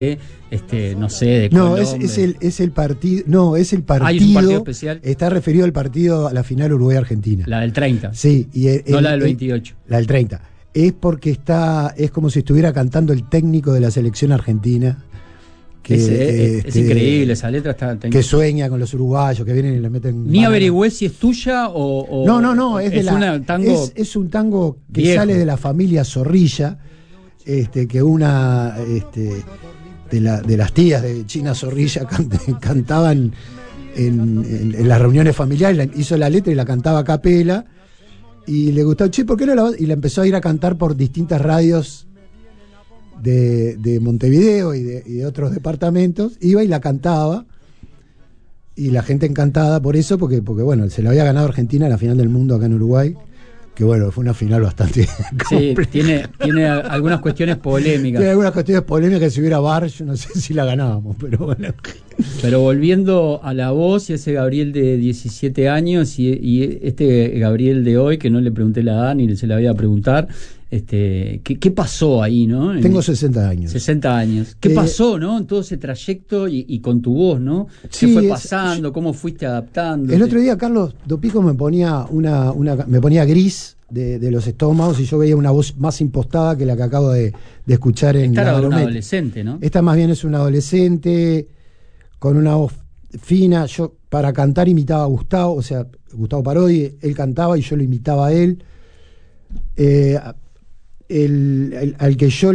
no sé, de No, Colombia. es el partido. No, es el partido. Ah, ¿es un partido especial? Está referido al partido a la final Uruguay-Argentina. La del 30. Sí, no la del 28. La del 30. Es porque es como si estuviera cantando el técnico de la selección argentina. Es increíble, esa letra está. Que sueña con los uruguayos que vienen y le meten. Ni averigüé si es tuya o. No, es un tango que viejo. Sale de la familia Zorrilla, que una de las tías de China Zorrilla cantaban en las reuniones familiares, hizo la letra y la cantaba a capela, y le gustó, ¿por qué no la vas? Y la empezó a ir a cantar por distintas radios de Montevideo y de otros departamentos, iba y la cantaba, y la gente encantada por eso, porque bueno, se la había ganado Argentina en la final del mundo acá en Uruguay, que bueno, fue una final bastante sí, tiene algunas cuestiones polémicas. Tiene algunas cuestiones polémicas, que si hubiera VAR, yo no sé si la ganábamos, pero bueno. Pero volviendo a la voz, y ese Gabriel de 17 años y este Gabriel de hoy, que no le pregunté la edad ni se la voy a preguntar, ¿qué pasó ahí, no? Tengo 60 años. 60 años. ¿Qué pasó, no? En todo ese trayecto y con tu voz, ¿no? ¿Qué fue pasando? ¿Cómo fuiste adaptando? El otro día Carlos Dopico me ponía me ponía Gris de los Estómagos, y yo veía una voz más impostada que la que acabo de escuchar en Esta era de un adolescente, ¿no? Esta más bien es un adolescente con una voz fina. Yo para cantar imitaba a Gustavo, o sea, Gustavo Parodi, él cantaba y yo lo imitaba a él. Al que yo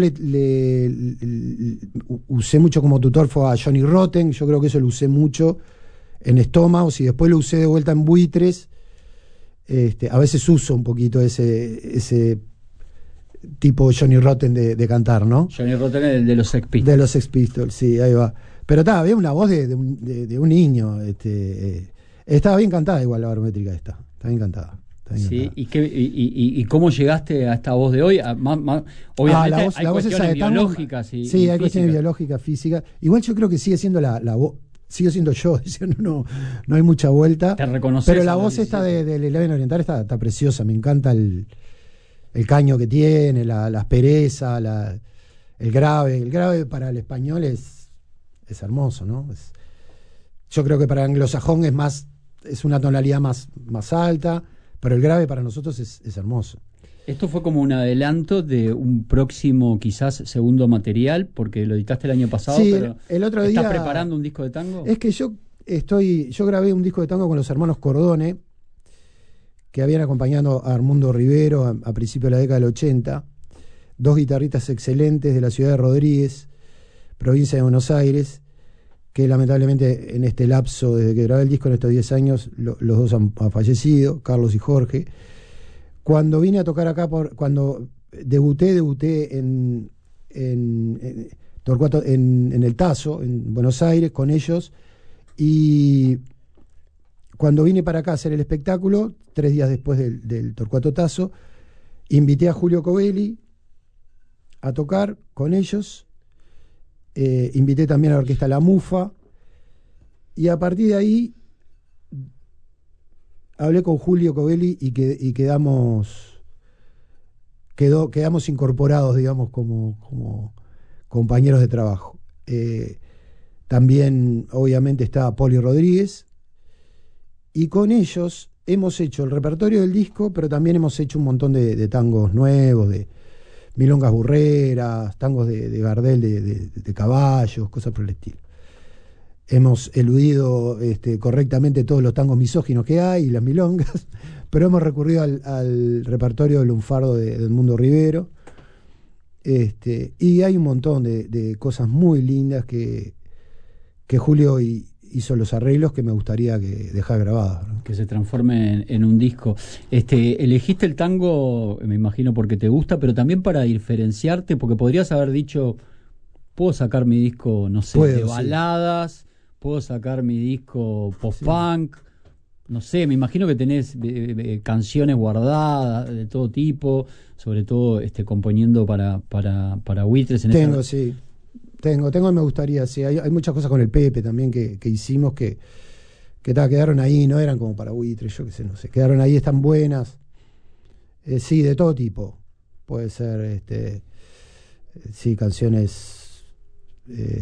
usé mucho como tutor fue a Johnny Rotten. Yo creo que eso lo usé mucho en Estómagos, y después lo usé de vuelta en Buitres. A veces uso un poquito ese tipo Johnny Rotten de cantar, ¿no? Johnny Rotten es el de los Sex Pistols. De los Sex Pistols, sí, ahí va. Pero había una voz de un niño. Estaba bien cantada igual la barométrica esta. Está bien cantada. Sí, ¿y cómo llegaste a esta voz de hoy? Obviamente hay cuestiones biológicas. Sí, hay cuestiones biológicas, físicas. Igual yo creo que sigue siendo la voz. Sigo siendo yo, no hay mucha vuelta. Te reconoces. Pero la voz esta del Eleven Oriental está preciosa. Me encanta el caño que tiene, la aspereza, el grave. El grave para el español es hermoso, ¿no? Yo creo que para el anglosajón es una tonalidad más alta, pero el grave para nosotros es hermoso. Esto fue como un adelanto de un próximo, quizás, segundo material, porque lo editaste el año pasado, sí, pero el otro día, ¿estás preparando un disco de tango? Es que yo grabé un disco de tango con los hermanos Cordone, que habían acompañado a Armando Rivero a principios de la década del 80, dos guitarristas excelentes de la ciudad de Rodríguez, provincia de Buenos Aires, que lamentablemente en este lapso, desde que grabé el disco en estos 10 años, los dos han fallecido, Carlos y Jorge. Cuando vine a tocar acá, cuando debuté en Torcuato, en el Tazo, en Buenos Aires, con ellos, y cuando vine para acá a hacer el espectáculo, 3 días después del Torcuato Tazo, invité a Julio Covelli a tocar con ellos, invité también a la orquesta La Mufa, y a partir de ahí hablé con Julio Covelli y quedamos incorporados, digamos, como compañeros de trabajo. También, obviamente, está Poli Rodríguez, y con ellos hemos hecho el repertorio del disco, pero también hemos hecho un montón de tangos nuevos, de milongas burreras, tangos de Gardel, de caballos, cosas por el estilo. Hemos eludido correctamente todos los tangos misóginos que hay y las milongas, pero hemos recurrido al repertorio del lunfardo de Edmundo Rivero. Y hay un montón de cosas muy lindas que Julio hizo los arreglos, que me gustaría que dejar grabadas, ¿no? Que se transforme en un disco. Elegiste el tango, me imagino, porque te gusta, pero también para diferenciarte, porque podrías haber dicho, puedo sacar mi disco, no sé, de baladas, sí. Puedo sacar mi disco post-punk, sí. No sé, me imagino que tenés canciones guardadas de todo tipo, sobre todo componiendo para Buitres. Sí. Tengo y me gustaría, sí. Hay muchas cosas con el Pepe también que hicimos que quedaron ahí, no eran como para Buitres, yo qué sé, no sé. Quedaron ahí, están buenas. Sí, de todo tipo. Puede ser, sí, canciones